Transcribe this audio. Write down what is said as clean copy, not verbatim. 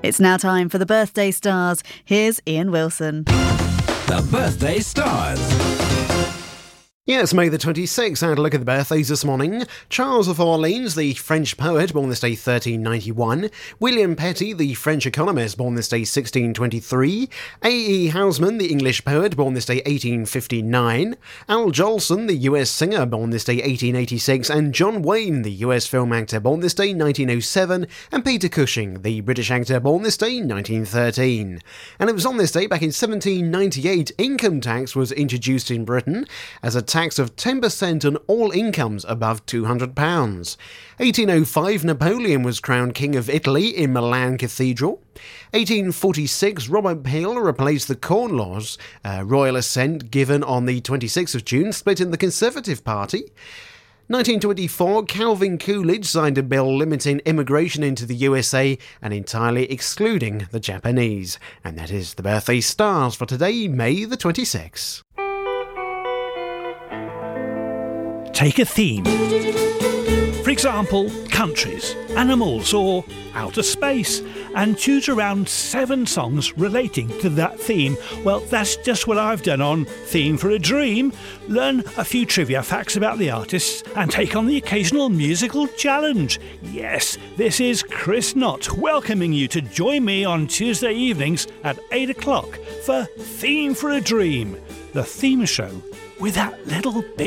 It's now time for the Birthday Stars. Here's Ian Wilson. The Birthday Stars. Yes, May the 26th, and a look at the birthdays this morning. Charles of Orleans, the French poet, born this day 1391. William Petty, the French economist, born this day 1623. A.E. Housman, the English poet, born this day 1859. Al Jolson, the US singer, born this day 1886. And John Wayne, the US film actor, born this day 1907. And Peter Cushing, the British actor, born this day 1913. And it was on this day, back in 1798, income tax was introduced in Britain as a tax of 10% on all incomes above £200. 1805, Napoleon was crowned King of Italy in Milan Cathedral. 1846, Robert Peel replaced the Corn Laws, royal assent given on the 26th of June, split in the Conservative Party. 1924, Calvin Coolidge signed a bill limiting immigration into the USA and entirely excluding the Japanese. And that is the Birthday Stars for today, May the 26th. Take a theme. For example, countries, animals or outer space, and choose around 7 songs relating to that theme. Well, that's just what I've done on Theme for a Dream. Learn a few trivia facts about the artists and take on the occasional musical challenge. Yes, this is Chris Knott welcoming you to join me on Tuesday evenings at 8 o'clock for Theme for a Dream, the theme show with that little bit